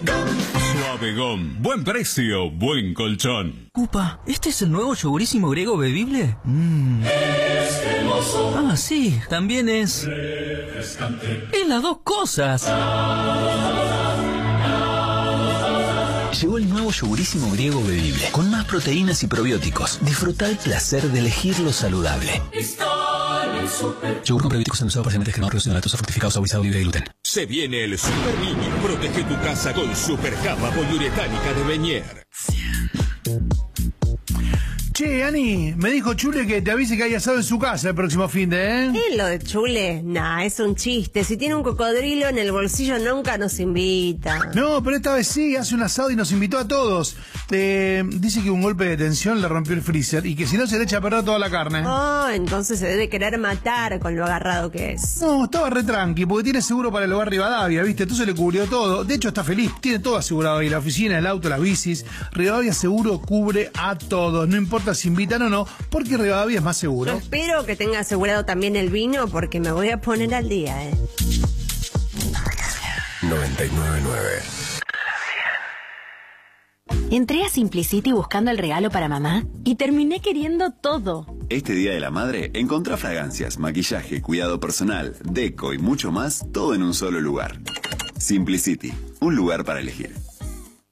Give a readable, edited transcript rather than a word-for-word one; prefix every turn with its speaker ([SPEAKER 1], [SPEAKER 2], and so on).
[SPEAKER 1] Suave Gom. Buen precio, buen colchón.
[SPEAKER 2] Upa, ¿este es el nuevo yogurísimo griego bebible? Ah, sí, también es... Es las dos cosas. Llegó el nuevo yogurísimo griego bebible, con más proteínas y probióticos. Disfruta el placer de elegir lo saludable. Yogur con probióticos endulzado parcialmente cremado, reducido en lactosa, fructificado, suavizado, libre de gluten.
[SPEAKER 1] Se viene el Super Niño. Protege tu casa con Super Capa poliuretánica de Beñer.
[SPEAKER 3] Che, Ani, me dijo Chule que te avise que hay asado en su casa el próximo fin de,
[SPEAKER 4] ¿Es lo de Chule? Nah, es un chiste. Si tiene un cocodrilo en el bolsillo nunca nos invita.
[SPEAKER 3] No, pero esta vez sí, hace un asado y nos invitó a todos. Dice que un golpe de tensión le rompió el freezer y que si no se le echa a perder toda la carne.
[SPEAKER 4] Oh, entonces se debe querer matar con lo agarrado que es.
[SPEAKER 3] No, estaba re tranqui, porque tiene seguro para el hogar Rivadavia, ¿viste? Entonces le cubrió todo. De hecho, está feliz, tiene todo asegurado ahí, la oficina, el auto, las bicis. Rivadavia Seguro cubre a todos, no importa si invitan o no, porque Rivadavia es más seguro.
[SPEAKER 4] Yo espero que tenga asegurado también el vino, porque me voy a poner al día,
[SPEAKER 5] 99.9.
[SPEAKER 6] Entré a Simplicity buscando el regalo para mamá y terminé queriendo todo.
[SPEAKER 7] Este Día de la Madre, encontrá fragancias, maquillaje, cuidado personal, deco y mucho más, todo en un solo lugar. Simplicity, un lugar para elegir.